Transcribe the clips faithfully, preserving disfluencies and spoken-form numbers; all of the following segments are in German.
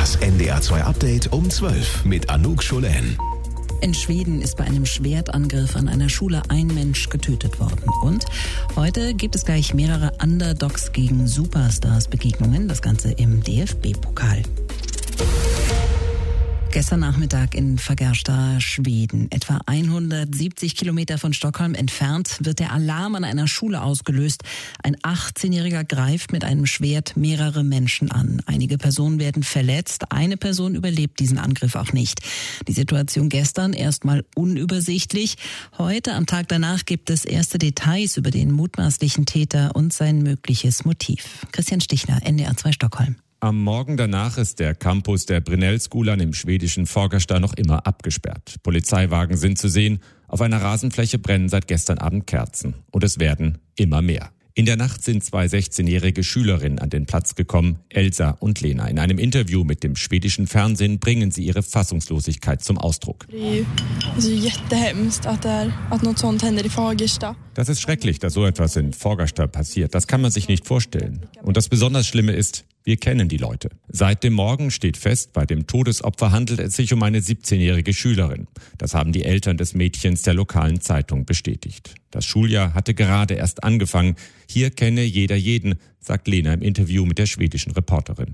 Das N D R zwei Update um zwölf mit Anouk Scholen. In Schweden ist bei einem Schwertangriff an einer Schule ein Mensch getötet worden. Und heute gibt es gleich mehrere Underdogs gegen Superstars-Begegnungen. Das Ganze im D F B-Pokal. Gestern Nachmittag in Fagersta, Schweden, etwa hundertsiebzig Kilometer von Stockholm entfernt, wird der Alarm an einer Schule ausgelöst. Ein achtzehnjähriger greift mit einem Schwert mehrere Menschen an. Einige Personen werden verletzt, eine Person überlebt diesen Angriff auch nicht. Die Situation gestern erstmal unübersichtlich. Heute, am Tag danach, gibt es erste Details über den mutmaßlichen Täter und sein mögliches Motiv. Christian Stichler, N D R zwei Stockholm. Am Morgen danach ist der Campus der Brynällskolan im schwedischen Fagersta noch immer abgesperrt. Polizeiwagen sind zu sehen. Auf einer Rasenfläche brennen seit gestern Abend Kerzen. Und es werden immer mehr. In der Nacht sind zwei sechzehnjährige Schülerinnen an den Platz gekommen, Elsa und Lena. In einem Interview mit dem schwedischen Fernsehen bringen sie ihre Fassungslosigkeit zum Ausdruck. Das ist schrecklich, dass so etwas in Fagersta passiert. Das kann man sich nicht vorstellen. Und das besonders Schlimme ist, wir kennen die Leute. Seit dem Morgen steht fest, bei dem Todesopfer handelt es sich um eine siebzehnjährige Schülerin. Das haben die Eltern des Mädchens der lokalen Zeitung bestätigt. Das Schuljahr hatte gerade erst angefangen. Hier kenne jeder jeden, sagt Lena im Interview mit der schwedischen Reporterin.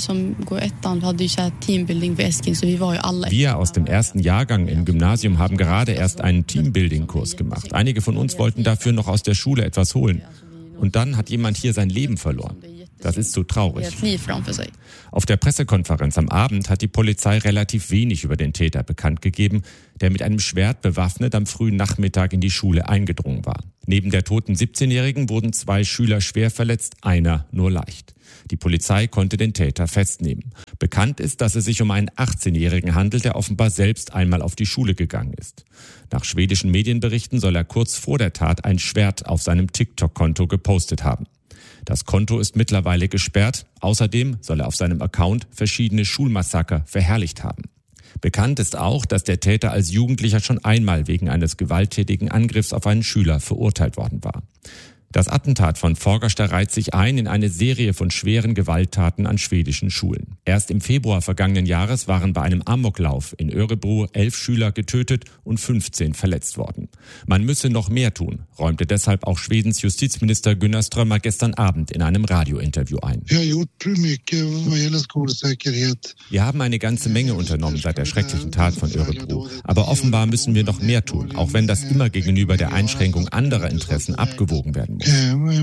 Wir aus dem ersten Jahrgang im Gymnasium haben gerade erst einen Teambuilding-Kurs gemacht. Einige von uns wollten dafür noch aus der Schule etwas holen. Und dann hat jemand hier sein Leben verloren. Das ist so traurig. Auf der Pressekonferenz am Abend hat die Polizei relativ wenig über den Täter bekannt gegeben, der mit einem Schwert bewaffnet am frühen Nachmittag in die Schule eingedrungen war. Neben der toten siebzehnjährigen wurden zwei Schüler schwer verletzt, einer nur leicht. Die Polizei konnte den Täter festnehmen. Bekannt ist, dass es sich um einen achtzehnjährigen handelt, der offenbar selbst einmal auf die Schule gegangen ist. Nach schwedischen Medienberichten soll er kurz vor der Tat ein Schwert auf seinem TikTok-Konto gepostet haben. Das Konto ist mittlerweile gesperrt. Außerdem soll er auf seinem Account verschiedene Schulmassaker verherrlicht haben. Bekannt ist auch, dass der Täter als Jugendlicher schon einmal wegen eines gewalttätigen Angriffs auf einen Schüler verurteilt worden war. Das Attentat von Fagersta reiht sich ein in eine Serie von schweren Gewalttaten an schwedischen Schulen. Erst im Februar vergangenen Jahres waren bei einem Amoklauf in Örebro elf Schüler getötet und fünfzehn verletzt worden. Man müsse noch mehr tun, räumte deshalb auch Schwedens Justizminister Gunnar Strömmer gestern Abend in einem Radiointerview ein. Wir haben eine ganze Menge unternommen seit der schrecklichen Tat von Örebro. Aber offenbar müssen wir noch mehr tun, auch wenn das immer gegenüber der Einschränkung anderer Interessen abgewogen werden muss.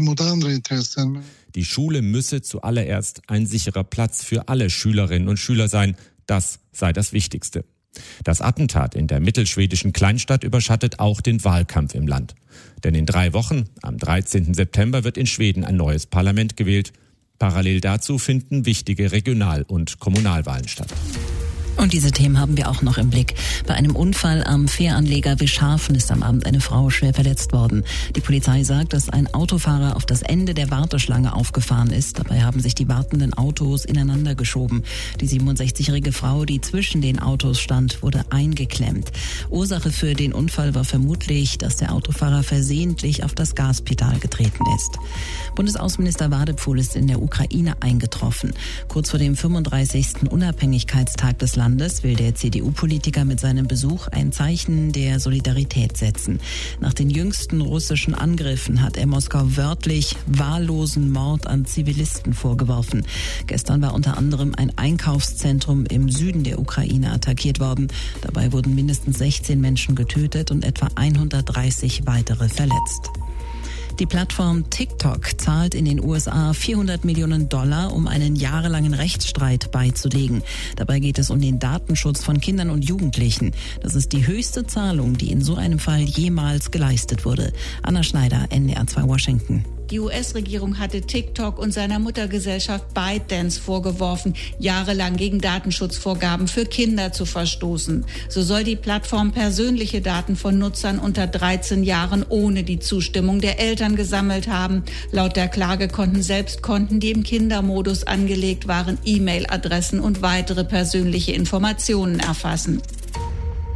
Die Schule müsse zuallererst ein sicherer Platz für alle Schülerinnen und Schüler sein. Das sei das Wichtigste. Das Attentat in der mittelschwedischen Kleinstadt überschattet auch den Wahlkampf im Land. Denn in drei Wochen, am dreizehnten September, wird in Schweden ein neues Parlament gewählt. Parallel dazu finden wichtige Regional- und Kommunalwahlen statt. Und diese Themen haben wir auch noch im Blick. Bei einem Unfall am Fähranleger Wischhafen ist am Abend eine Frau schwer verletzt worden. Die Polizei sagt, dass ein Autofahrer auf das Ende der Warteschlange aufgefahren ist. Dabei haben sich die wartenden Autos ineinander geschoben. Die siebenundsechzigjährige Frau, die zwischen den Autos stand, wurde eingeklemmt. Ursache für den Unfall war vermutlich, dass der Autofahrer versehentlich auf das Gaspedal getreten ist. Bundesaußenminister Wadephul ist in der Ukraine eingetroffen. Kurz vor dem fünfunddreißigsten Unabhängigkeitstag des Landes will der C D U-Politiker mit seinem Besuch ein Zeichen der Solidarität setzen. Nach den jüngsten russischen Angriffen hat er Moskau wörtlich wahllosen Mord an Zivilisten vorgeworfen. Gestern war unter anderem ein Einkaufszentrum im Süden der Ukraine attackiert worden. Dabei wurden mindestens sechzehn Menschen getötet und etwa hundertdreißig weitere verletzt. Die Plattform TikTok zahlt in den U S A vierhundert Millionen Dollar, um einen jahrelangen Rechtsstreit beizulegen. Dabei geht es um den Datenschutz von Kindern und Jugendlichen. Das ist die höchste Zahlung, die in so einem Fall jemals geleistet wurde. Anna Schneider, N D R zwei Washington. Die U S-Regierung hatte TikTok und seiner Muttergesellschaft ByteDance vorgeworfen, jahrelang gegen Datenschutzvorgaben für Kinder zu verstoßen. So soll die Plattform persönliche Daten von Nutzern unter dreizehn Jahren ohne die Zustimmung der Eltern gesammelt haben. Laut der Klage konnten selbst Konten, die im Kindermodus angelegt waren, E-Mail-Adressen und weitere persönliche Informationen erfassen.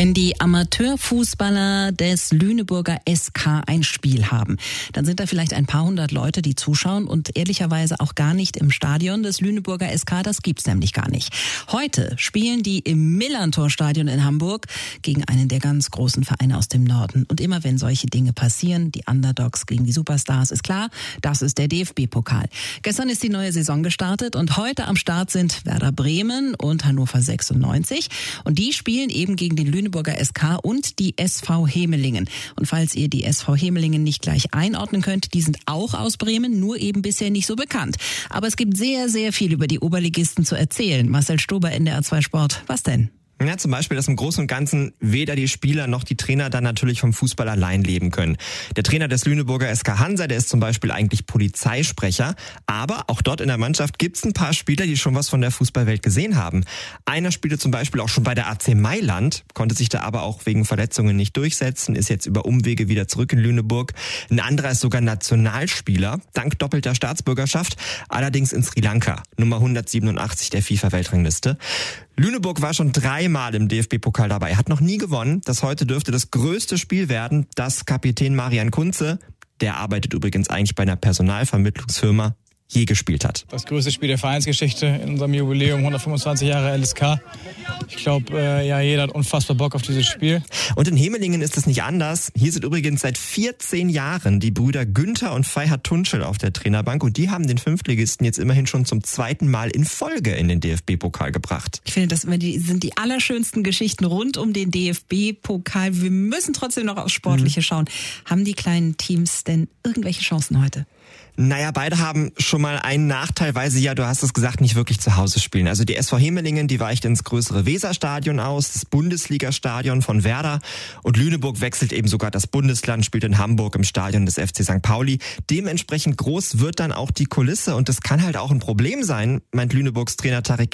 Wenn die Amateurfußballer des Lüneburger S K ein Spiel haben, dann sind da vielleicht ein paar hundert Leute, die zuschauen und ehrlicherweise auch gar nicht im Stadion des Lüneburger S K. Das gibt's nämlich gar nicht. Heute spielen die im Millantor-Stadion in Hamburg gegen einen der ganz großen Vereine aus dem Norden. Und immer wenn solche Dinge passieren, die Underdogs gegen die Superstars, ist klar, das ist der D F B-Pokal. Gestern ist die neue Saison gestartet und heute am Start sind Werder Bremen und Hannover sechsundneunzig. Und die spielen eben gegen den Lüneburger S K und die S V Hemelingen. Und falls ihr die S V Hemelingen nicht gleich einordnen könnt, die sind auch aus Bremen, nur eben bisher nicht so bekannt. Aber es gibt sehr, sehr viel über die Oberligisten zu erzählen. Marcel Stober, N D R zwei Sport. Was denn? Ja, zum Beispiel, dass im Großen und Ganzen weder die Spieler noch die Trainer dann natürlich vom Fußball allein leben können. Der Trainer des Lüneburger S K Hansa, der ist zum Beispiel eigentlich Polizeisprecher. Aber auch dort in der Mannschaft gibt's ein paar Spieler, die schon was von der Fußballwelt gesehen haben. Einer spielte zum Beispiel auch schon bei der A C Mailand, konnte sich da aber auch wegen Verletzungen nicht durchsetzen, ist jetzt über Umwege wieder zurück in Lüneburg. Ein anderer ist sogar Nationalspieler, dank doppelter Staatsbürgerschaft, allerdings in Sri Lanka, Nummer hundertsiebenundachtzig der FIFA-Weltrangliste. Lüneburg war schon dreimal im D F B-Pokal dabei, hat noch nie gewonnen. Das heute dürfte das größte Spiel werden, das Kapitän Marian Kunze, der arbeitet übrigens eigentlich bei einer Personalvermittlungsfirma, je gespielt hat. Das größte Spiel der Vereinsgeschichte in unserem Jubiläum, hundertfünfundzwanzig Jahre L S K. Ich glaube, äh, ja, jeder hat unfassbar Bock auf dieses Spiel. Und in Hemelingen ist es nicht anders. Hier sind übrigens seit vierzehn Jahren die Brüder Günther und Feihat Tunçel auf der Trainerbank und die haben den Fünftligisten jetzt immerhin schon zum zweiten Mal in Folge in den D F B-Pokal gebracht. Ich finde, das sind die allerschönsten Geschichten rund um den D F B-Pokal. Wir müssen trotzdem noch aufs Sportliche mhm. schauen. Haben die kleinen Teams denn irgendwelche Chancen heute? Naja, beide haben schon mal einen Nachteil, weil sie ja, du hast es gesagt, nicht wirklich zu Hause spielen. Also die S V Hemelingen, die weicht ins größere Weserstadion aus, das Bundesligastadion von Werder. Und Lüneburg wechselt eben sogar das Bundesland, spielt in Hamburg im Stadion des F C Sankt Pauli. Dementsprechend groß wird dann auch die Kulisse und das kann halt auch ein Problem sein, meint Lüneburgs Trainer Tarek